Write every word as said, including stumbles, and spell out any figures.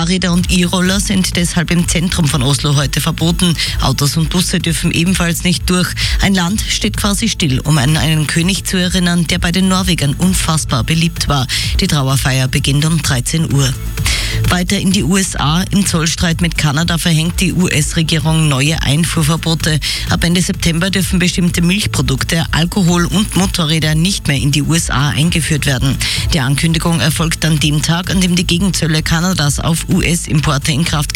Fahrräder und E-Roller sind deshalb im Zentrum von Oslo heute verboten. Autos und Busse dürfen ebenfalls nicht durch. Ein Land steht quasi still, um an einen König zu erinnern, der bei den Norwegern unfassbar beliebt war. Die Trauerfeier beginnt um dreizehn Uhr. Weiter in die U S A. Im Zollstreit mit Kanada verhängt die U S-Regierung neue Einfuhrverbote. Ab Ende September dürfen bestimmte Milchprodukte, Alkohol und Motorräder nicht mehr in die U S A eingeführt werden. Die Ankündigung erfolgt an dem Tag, an dem die Gegenzölle Kanadas auf U S-Importe in Kraft